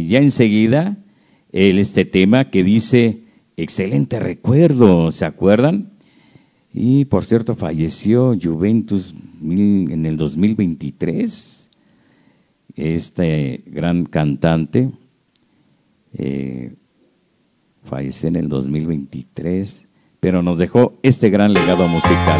ya enseguida este tema que dice, excelente recuerdo, ¿se acuerdan? Y por cierto falleció Juventus en el 2023, este gran cantante falleció en el 2023, pero nos dejó este gran legado musical.